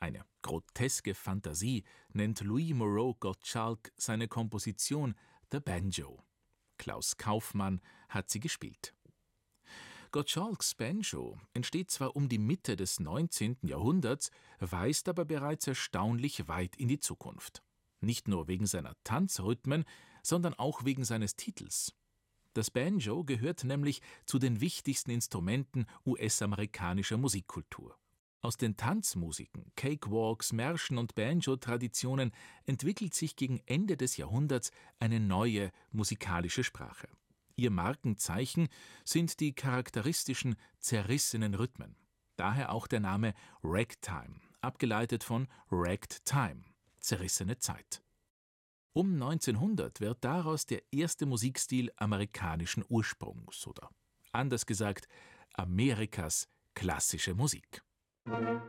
Eine groteske Fantasie nennt Louis Moreau Gottschalk seine Komposition The Banjo. Klaus Kaufmann hat sie gespielt. Gottschalks Banjo entsteht zwar um die Mitte des 19. Jahrhunderts, weist aber bereits erstaunlich weit in die Zukunft. Nicht nur wegen seiner Tanzrhythmen, sondern auch wegen seines Titels. Das Banjo gehört nämlich zu den wichtigsten Instrumenten US-amerikanischer Musikkultur. Aus den Tanzmusiken, Cakewalks, Märschen und Banjo-Traditionen entwickelt sich gegen Ende des Jahrhunderts eine neue musikalische Sprache. Ihr Markenzeichen sind die charakteristischen, zerrissenen Rhythmen. Daher auch der Name Ragtime, abgeleitet von Ragged Time, zerrissene Zeit. Um 1900 wird daraus der erste Musikstil amerikanischen Ursprungs oder anders gesagt Amerikas klassische Musik.